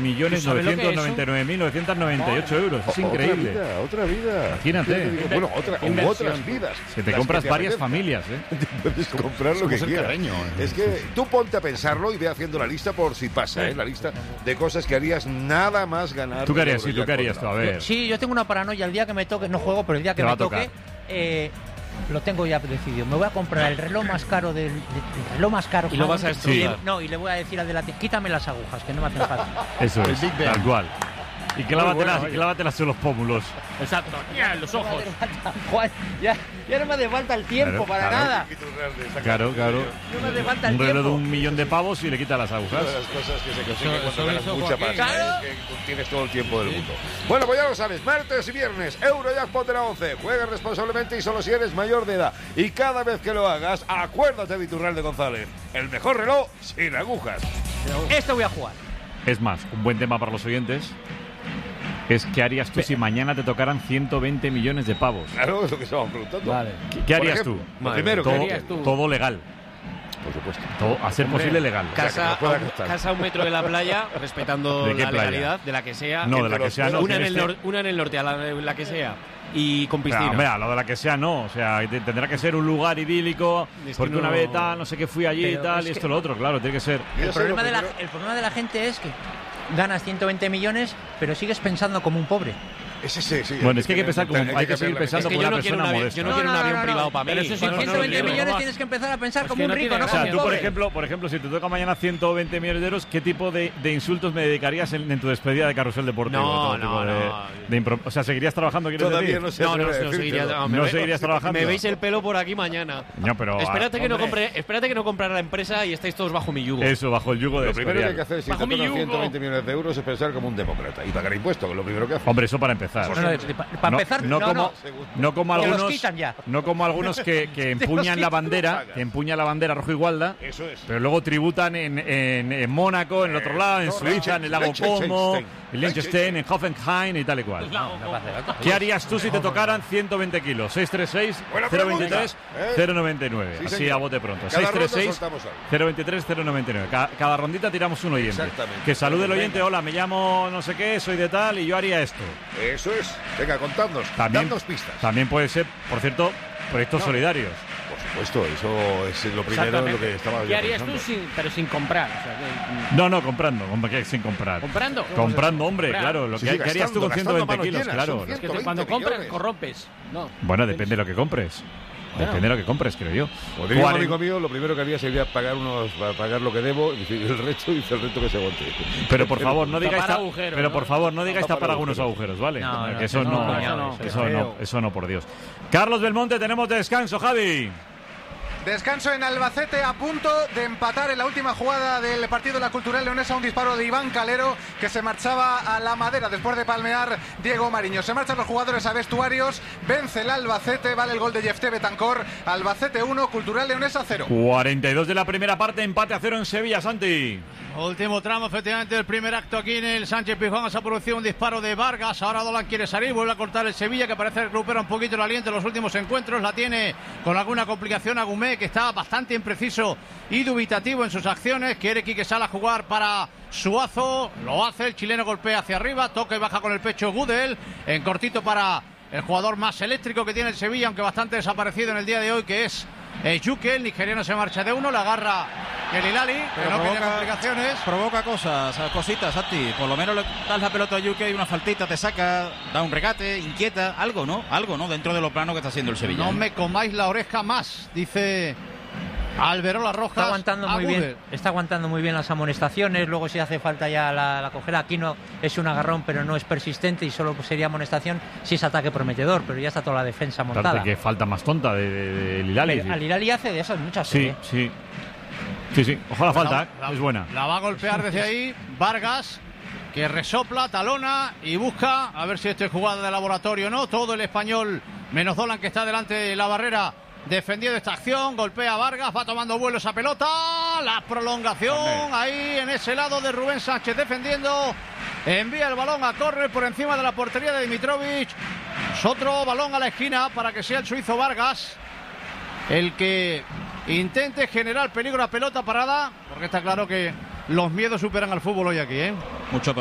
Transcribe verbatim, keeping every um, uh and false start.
millones novecientos noventa y nueve mil novecientos noventa y ocho euros. Es increíble. Otra vida, otra vida. Imagínate. Digo, bueno, otra, u otras vidas. Que te compras que te varias apetezca. familias, ¿eh? Te puedes comprar lo que quieras. Carreño, ¿eh? Es que tú ponte a pensarlo y ve haciendo la lista por si pasa, ¿eh? La lista de cosas que harías nada más ganar. ¿Tú qué harías? Sí, ¿tú qué harías tú? A ver. Sí, yo tengo una paranoia. El día que me toque, no juego, pero el día que Te va me a tocar. toque, eh, lo tengo ya decidido. Me voy a comprar el reloj más caro del, del el reloj más caro. Y lo vas a jamás. Y le- estudiar. No, y le voy a decir al de la tienda, quítame las agujas, que no me hacen falta. Eso es, tal cual. Y clávatelas, bueno, y clávatelas en los pómulos. Exacto. Ya, los ojos. No me hace falta, Juan, ya, ya no me hace falta el tiempo Claro, para claro. nada. Claro, claro. No me hace falta el Un reloj de tiempo. un millón de pavos y le quita las agujas. Una de las cosas que se consigue Eso- cuando eso ganas hizo mucha Joaquín. pasta, Claro. ¿eh? Que tú tienes todo el tiempo del mundo. Bueno, pues ya lo sabes, martes y viernes, Eurojackpot de la once. Juega responsablemente y solo si eres mayor de edad. Y cada vez que lo hagas, acuérdate de Iturralde González. El mejor reloj sin agujas. Esto voy a jugar. Es más, un buen tema para los oyentes es ¿qué harías tú si mañana te tocaran ciento veinte millones de pavos? Claro, es lo que estábamos preguntando. Vale. ¿Qué, qué Por harías ejemplo, tú? Lo primero, todo, ¿qué harías tú? todo legal. Por supuesto. Todo, a ser Hombre, posible legal. Casa, que no pueda a un, gastar. casa a un metro de la playa, respetando ¿De qué la playa? legalidad, de la que sea. No, de entre la que los sea no. una, en que el este- nor- una en el norte, a la, la que sea. Y con Pero, piscina. hombre, a lo de la que sea no, o sea, te- tendrá que ser un lugar idílico, Es que porque no- una vez tal, no sé qué fui allí y Pero tal, es y que- esto lo otro, claro, tiene que ser. Yo El sé lo problema, de la, primero- el problema de la gente es que ganas ciento veinte millones, pero sigues pensando como un pobre. Ese sí, sí. Bueno, es que hay que pensar como- hay que cambiar seguir la pensando Es que como yo una no quiero persona un avión- modesta. yo no quiero un avión privado para mí. Pero si Eso no ciento lo veinte quiero. millones tienes que empezar a pensar Es como que un no rico, tiene no O sea, como gracia. un tú, por pobre. ejemplo, por ejemplo, si te toca mañana ciento veinte millones de euros, ¿qué tipo de, de insultos me dedicarías en, en tu despedida de carrusel deportivo? No, Todo no, tipo de- no. de impro- o sea, ¿seguirías trabajando, quieres Todavía decir? no sé. No, no, no, atrever a seguiría, decírtelo. no, me No ve- seguirías trabajando. Me veis el pelo por aquí mañana. No, pero... Espérate que no hombre. compre, espérate que no comprara la empresa y estáis todos bajo mi yugo. Eso, bajo el yugo de Lo primero que hay que Escorial. hacer si Bajo te mi tocan yugo. ciento veinte millones de euros es pensar como un demócrata y pagar impuestos, que es lo primero que haces. Hombre, eso para empezar. No, no, para No- empezar, no, no, como, no. no como Que los algunos, quitan ya. no como algunos que, que empuñan la bandera, que empuñan la bandera rojo igualda, Eso es. pero luego tributan en, en, en Mónaco, en el otro lado, en no, Suiza, en el lago Liechtenstein. Como, en Liechtenstein, en Hoffenheim y tal y cual. ¿Qué harías tú si te tocaran ciento veinte kilos? seis tres seis, Buena cero pregunta, veintitrés, ¿eh? cero noventa y nueve. Sí, Así señor. a bote pronto. Cada seis ronda tres seis, soltamos algo. cero veintitrés, cero noventa y nueve. Cada, cada rondita tiramos un oyente. Exactamente. Que salude el oyente, hola, me llamo no sé qué, soy de tal y yo haría esto. Eso es. Venga, contadnos. También, Dadnos pistas. también puede ser, por cierto, proyectos solidarios. Por supuesto, eso es lo primero en lo que estaba ¿Qué yo harías tú pensando. sin, pero sin comprar? O sea, que- No, no, comprando, hombre, ¿qué? Sin comprar. ¿Comprando? Comprando, hombre, Comprar. claro. Lo Sí, que, sí, ¿qué harías tú con gastando, ciento veinte gastando kilos? manos Claro. llenas, son Es que ciento cuando veinte compras, millones. corrompes. No. Bueno, depende de lo que compres. Depende de lo que compres, creo yo. Como diría un Cuaren- amigo mío, lo primero que haría sería pagar unos, pagar lo que debo y el resto dice el resto que se aguante. Pero por favor, no digáis Tapar ta- agujeros, pero ¿no? por favor, no digáis Tapar tapar algunos agujeros. agujeros, ¿vale? No, no, que eso eso no, no, eso no, no, eso eso es no, feo. eso no, por Dios. Carlos Belmonte, tenemos descanso, Javi. Descanso en Albacete, a punto de empatar en la última jugada del partido de la Cultural Leonesa, un disparo de Iván Calero que se marchaba a la madera después de palmear Diego Mariño. Se marchan los jugadores a vestuarios, vence el Albacete, vale el gol de Jefté Betancor. Albacete uno, Cultural Leonesa cero. cuarenta y dos de la primera parte, empate a cero en Sevilla, Santi. Último tramo, efectivamente, el primer acto aquí en el Sánchez Pizjuán. Se ha producido un disparo de Vargas. Ahora Dolan quiere salir, vuelve a cortar el Sevilla, que parece recupera un poquito el aliento en los últimos encuentros. La tiene con alguna complicación Agumé, que está bastante impreciso y dubitativo en sus acciones. Quiere Quique Sala jugar para Suazo. Lo hace, el chileno golpea hacia arriba, toca y baja con el pecho Gudel. En cortito para el jugador más eléctrico que tiene el Sevilla, aunque bastante desaparecido en el día de hoy, que es eh, Yuke. El nigeriano se marcha de uno, le agarra el Hilali, que Pero no provoca- quería complicaciones. Provoca cosas, cositas, Santi. Por lo menos le das la pelota a Yuke y una faltita te saca, da un regate, inquieta, algo, ¿no? Algo, ¿no? Dentro de lo plano que está haciendo el Sevilla. No me comáis la oreja más, dice Alberola Rojas. Está aguantando a muy Gudel. bien, está aguantando muy bien las amonestaciones. Luego si hace falta ya la, la cogerá. Aquí no es un agarrón, pero no es persistente y solo sería amonestación si es ataque prometedor, pero ya está toda la defensa montada. Aparte que falta más tonta de, de, de Lilali. Al al Hilali hace de esas muchas. Sí, ¿eh? sí. Sí, sí. Ojalá falta, La- ¿eh? la- Es buena. La va a golpear desde ahí Vargas, que resopla, talona y busca a ver si esto es jugada de laboratorio o no. Todo el español, menos Dolan, que está delante de la barrera defendiendo esta acción. Golpea a Vargas, va tomando vuelo esa pelota. La prolongación ahí en ese lado de Rubén Sánchez defendiendo. Envía el balón a córner por encima de la portería de Dimitrovic. Es otro balón a la esquina para que sea el suizo Vargas el que intente generar peligro a pelota parada, porque está claro que los miedos superan al fútbol hoy aquí, ¿eh? Mucho